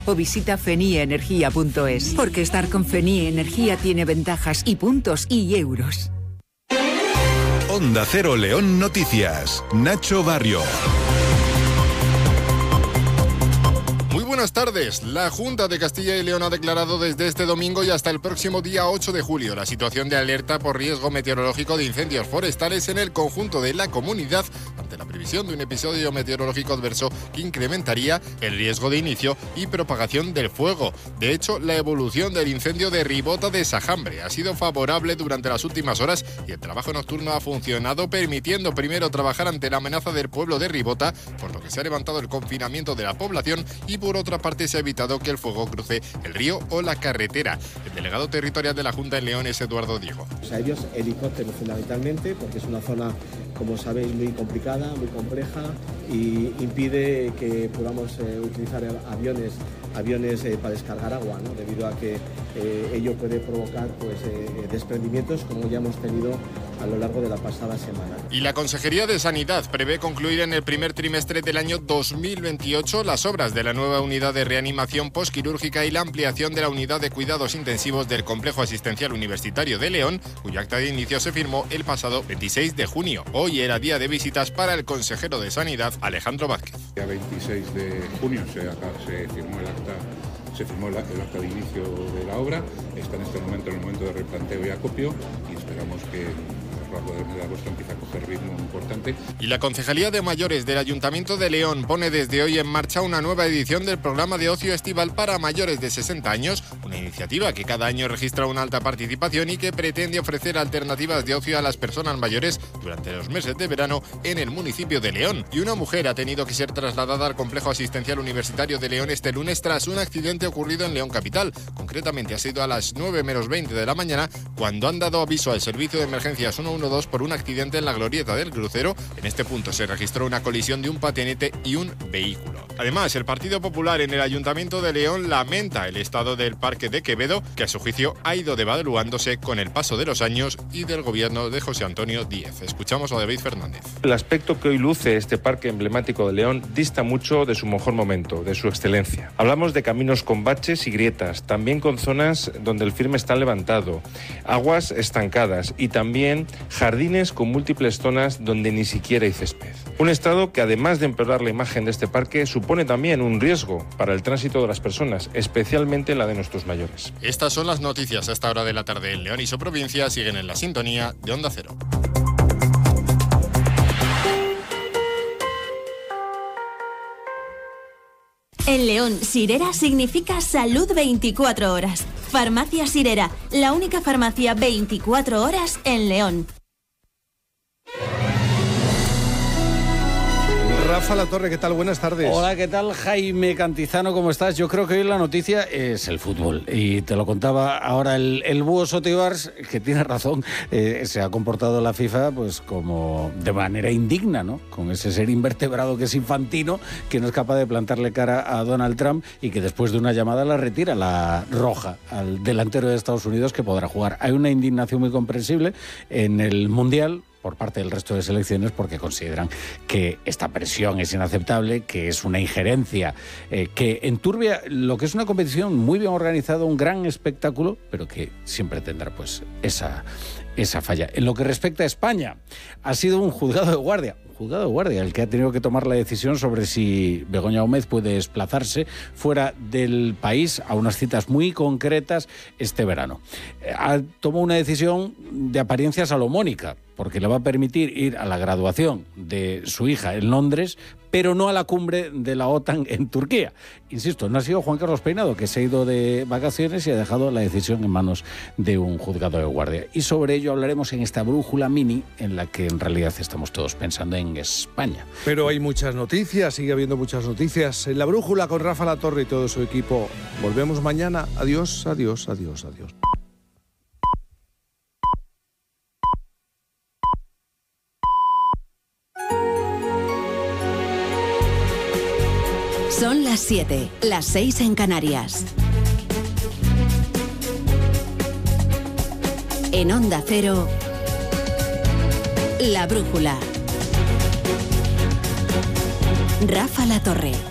o visita fenieenergia.es. Porque estar con Fenie Energía tiene ventajas y puntos y euros. Onda Cero León Noticias. Nacho Barrio. Muy buenas tardes. La Junta de Castilla y León ha declarado desde este domingo y hasta el próximo día 8 de julio la situación de alerta por riesgo meteorológico de incendios forestales en el conjunto de la comunidad ante la previsión de un episodio meteorológico adverso que incrementaría el riesgo de inicio y propagación del fuego. De hecho, la evolución del incendio de Ribota de Sajambre ha sido favorable durante las últimas horas y el trabajo nocturno ha funcionado, permitiendo primero trabajar ante la amenaza del pueblo de Ribota, por lo que se ha levantado el confinamiento de la población y por otra parte se ha evitado que el fuego cruce el río o la carretera. El delegado territorial de la Junta en León es Eduardo Diego. A ellos helicópteros fundamentalmente, porque es una zona, como sabéis, muy complicada, muy compleja y impide que podamos utilizar aviones para descargar agua, ¿no? Debido a que ello puede provocar desprendimientos como ya hemos tenido a lo largo de la pasada semana. Y la Consejería de Sanidad prevé concluir en el primer trimestre del año 2028 las obras de la nueva unidad de reanimación posquirúrgica y la ampliación de la unidad de cuidados intensivos del Complejo Asistencial Universitario de León, cuyo acta de inicio se firmó el pasado 26 de junio. Hoy era día de visitas para el consejero de Sanidad, Alejandro Vázquez. El 26 de junio se firmó el acta de inicio de la obra. Está en este momento en el momento de replanteo y acopio y esperamos que a lo largo del mes de agosto empiece a coger ritmo importante. Y la Concejalía de Mayores del Ayuntamiento de León pone desde hoy en marcha una nueva edición del programa de ocio estival para mayores de 60 años, una iniciativa que cada año registra una alta participación y que pretende ofrecer alternativas de ocio a las personas mayores durante los meses de verano en el municipio de León. Y una mujer ha tenido que ser trasladada al Complejo Asistencial Universitario de León este lunes tras un accidente ocurrido en León Capital. Concretamente ha sido a las 9 menos 20 de la mañana cuando han dado aviso al servicio de emergencias 112 por un accidente en la glorieta del crucero. En este punto se registró una colisión de un patinete y un vehículo. Además, el Partido Popular en el Ayuntamiento de León lamenta el estado del Parque de Quevedo, que a su juicio ha ido devaluándose con el paso de los años y del gobierno de José Antonio Díez. Escuchamos a David Fernández. El aspecto que hoy luce este parque emblemático de León dista mucho de su mejor momento, de su excelencia. Hablamos de caminos con baches y grietas, también con zonas donde el firme está levantado, aguas estancadas y también jardines con múltiples zonas donde ni siquiera hay césped. Un estado que, además de empeorar la imagen de este parque, supone también un riesgo para el tránsito de las personas, especialmente la de nuestros mayores. Estas son las noticias a esta hora de la tarde en León y su provincia. Siguen en la sintonía de Onda Cero. En León, Sirera significa salud 24 horas. Farmacia Sirera, la única farmacia 24 horas en León. Rafa Latorre, ¿qué tal? Buenas tardes. Hola, ¿qué tal? Jaime Cantizano, ¿cómo estás? Yo creo que hoy la noticia es el fútbol. Y te lo contaba ahora el búho Sotibarz, que tiene razón. Se ha comportado la FIFA pues como de manera indigna, ¿no? Con ese ser invertebrado que es Infantino, que no es capaz de plantarle cara a Donald Trump y que después de una llamada la retira la roja al delantero de Estados Unidos que podrá jugar. Hay una indignación muy comprensible en el Mundial por parte del resto de selecciones porque consideran que esta presión es inaceptable, que es una injerencia que enturbia lo que es una competición muy bien organizada, un gran espectáculo, pero que siempre tendrá pues esa falla. En lo que respecta a España, ha sido un juzgado de guardia el que ha tenido que tomar la decisión sobre si Begoña Gómez puede desplazarse fuera del país a unas citas muy concretas este verano. Tomó una decisión de apariencia salomónica, porque le va a permitir ir a la graduación de su hija en Londres, pero no a la cumbre de la OTAN en Turquía. Insisto, no ha sido Juan Carlos Peinado, que se ha ido de vacaciones y ha dejado la decisión en manos de un juzgado de guardia. Y sobre ello hablaremos en esta brújula mini, en la que en realidad estamos todos pensando en España. Pero hay muchas noticias, sigue habiendo muchas noticias. En la brújula con Rafa Latorre y todo su equipo. Volvemos mañana. Adiós, adiós, adiós, adiós. Son las 7, las 6 en Canarias. En Onda Cero, La Brújula. Rafa Latorre.